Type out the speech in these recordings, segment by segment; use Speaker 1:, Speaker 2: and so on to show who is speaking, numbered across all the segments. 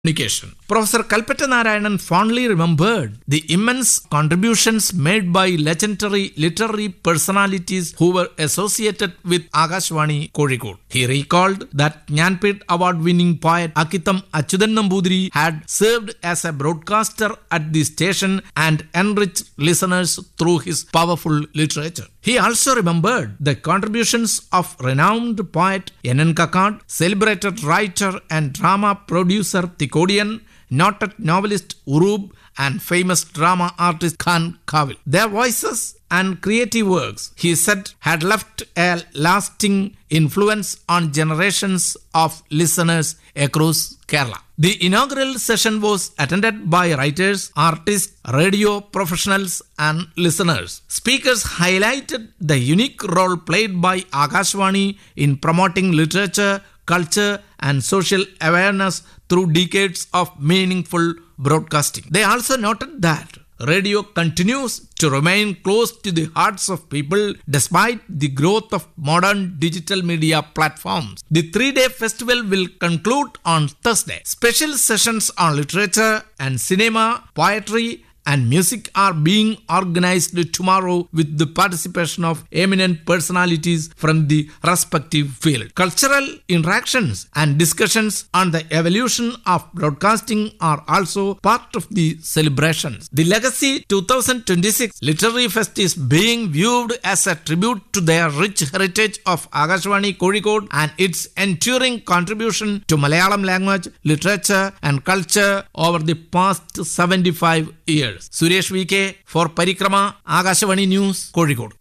Speaker 1: communication. Professor Kalpetta Narayanan fondly remembered the immense contributions made by legendary literary personalities who were associated with Akashvani Kozhikode. He recalled that Jnanpith award-winning poet Akitham Achyutan Namboothiri had served as a broadcaster at the station and enriched listeners through his powerful literature. He also remembered the contributions of renowned poet N.N. Kakkad, celebrated writer and drama producer Tikodian, noted novelist Urub, and famous drama artist Khan Kavil. Their voices and creative works, he said, had left a lasting influence on generations of listeners across Kerala. The inaugural session was attended by writers, artists, radio professionals, and listeners. Speakers highlighted the unique role played by Akashvani in promoting literature, culture, and social awareness through decades of meaningful broadcasting. They also noted that radio continues to remain close to the hearts of people despite the growth of modern digital media platforms. The 3-day festival will conclude on Thursday. Special sessions on literature and cinema, poetry, and music are being organized tomorrow with the participation of eminent personalities from the respective field. Cultural interactions and discussions on the evolution of broadcasting are also part of the celebrations. The Legacy 2026 Literary Fest is being viewed as a tribute to their rich heritage of Akashvani Kozhikode and its enduring contribution to Malayalam language, literature, and culture over the past 75 years. Suresh VK for परिक्रमा, Akashvani news, Kozhikode.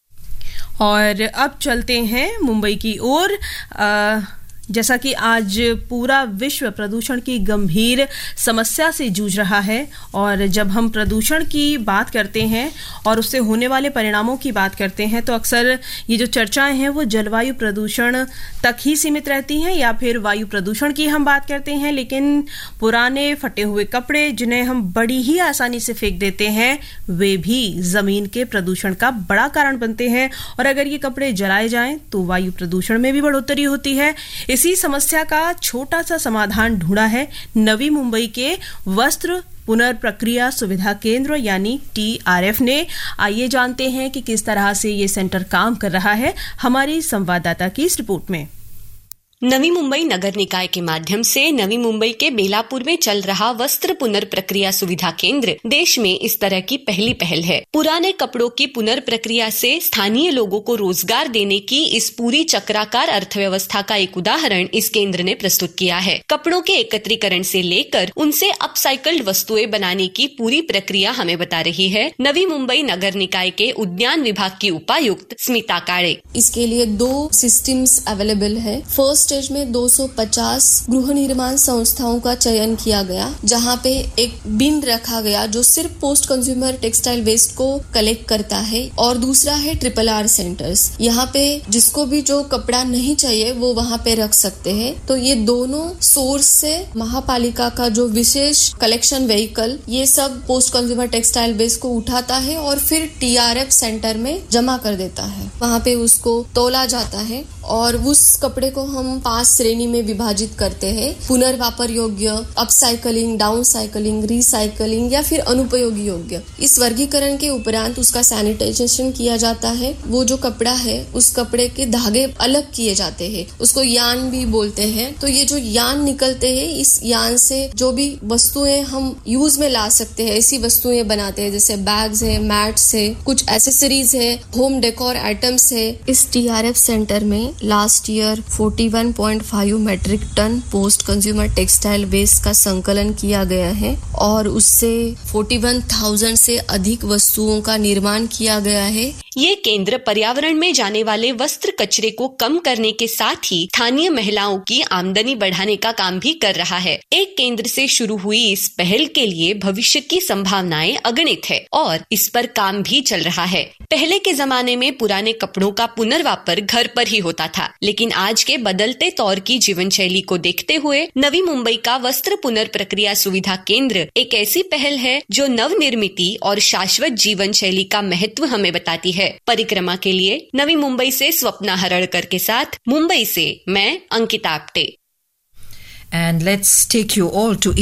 Speaker 2: और अब चलते हैं मुंबई की ओर। जैसा कि आज पूरा विश्व प्रदूषण की गंभीर समस्या से जूझ रहा है और जब हम प्रदूषण की बात करते हैं और उससे होने वाले परिणामों की बात करते हैं तो अक्सर ये जो चर्चाएं हैं वो जलवायु प्रदूषण तक ही सीमित रहती हैं या फिर वायु प्रदूषण की हम बात करते हैं, लेकिन पुराने फटे हुए कपड़े जिन्हें हम बड़ी ही आसानी से फेंक देते हैं वे भी जमीन के प्रदूषण का बड़ा कारण बनते हैं और अगर ये कपड़े जलाए जाएं तो वायु प्रदूषण में भी बढ़ोतरी होती है। इसी समस्या का छोटा सा समाधान ढूंढा है नवी मुंबई के वस्त्र पुनर्प्रक्रिया सुविधा केंद्र यानी TRF ने। आइए जानते हैं कि किस तरह से ये सेंटर काम कर रहा है हमारी संवाददाता की इस रिपोर्ट में।
Speaker 3: नवी मुंबई नगर निकाय के माध्यम से नवी मुंबई के बेलापुर में चल रहा वस्त्र पुनर्प्रक्रिया सुविधा केंद्र देश में इस तरह की पहली पहल है। पुराने कपड़ों की पुनर्प्रक्रिया से स्थानीय लोगों को रोजगार देने की इस पूरी चक्राकार अर्थव्यवस्था का एक उदाहरण इस केंद्र ने प्रस्तुत किया है। कपड़ों के एकत्रीकरण से लेकर उनसे अपसाइकल्ड वस्तुएं बनाने की पूरी प्रक्रिया हमें बता रही है नवी मुंबई नगर निकाय के उद्यान विभाग की उपायुक्त स्मिता काड़े।
Speaker 4: इसके लिए 2 सिस्टम्स अवेलेबल है। फर्स्ट स्टेज में 250 गृह निर्माण संस्थाओं का चयन किया गया जहां पे एक बिन रखा गया जो सिर्फ पोस्ट कंज्यूमर टेक्सटाइल वेस्ट को कलेक्ट करता है और दूसरा है RRR सेंटर्स। यहाँ पे जिसको भी जो कपड़ा नहीं चाहिए वो वहाँ पे रख सकते हैं। तो ये दोनों सोर्स से महापालिका का जो विशेष कलेक्शन व्हीकल ये सब पोस्ट कंज्यूमर टेक्सटाइल वेस्ट को उठाता है और फिर TRF सेंटर में जमा कर देता है। वहाँ पे उसको तौला जाता है और उस कपड़े को हम 5 श्रेणी में विभाजित करते हैं। पुनर्वापर योग्य, अपसाइकलिंग, डाउनसाइकलिंग, रिसाइकलिंग या फिर अनुपयोगी योग्य। इस वर्गीकरण के उपरांत उसका सैनिटाइजेशन किया जाता है। वो जो कपड़ा है उस कपड़े के धागे अलग किए जाते हैं, उसको यान भी बोलते हैं। तो ये जो यान निकलते हैं इस यान से जो भी वस्तुएं हम यूज में ला सकते हैं ऐसी वस्तुएं बनाते हैं जैसे बैग्स है, मैट्स है, कुछ एसेसरीज है, होम डेकोर आइटम्स है। इस TRF सेंटर में last year 41.5 metric ton post consumer textile waste का संकलन किया गया है और उससे 41,000 से अधिक वस्तुओं का निर्माण किया गया है।
Speaker 3: ये केंद्र पर्यावरण में जाने वाले वस्त्र कचरे को कम करने के साथ ही स्थानीय महिलाओं की आमदनी बढ़ाने का काम भी कर रहा है। एक केंद्र से शुरू हुई इस पहल के लिए भविष्य की संभावनाएं अगणित है और इस पर काम भी चल रहा है। पहले के जमाने में पुराने कपड़ों का पुनर्वापर घर पर ही होता था, लेकिन आज के बदलते तौर की जीवन शैली को देखते हुए नवी मुंबई का वस्त्र पुनर्प्रक्रिया सुविधा केंद्र एक ऐसी पहल है जो नवनिर्मिति और शाश्वत जीवन शैली का महत्व हमें बताती है। परिक्रमा के लिए नवी मुंबई से स्वप्ना हरड़कर के साथ मुंबई से मैं Ankita Apte.
Speaker 5: And let's take you all to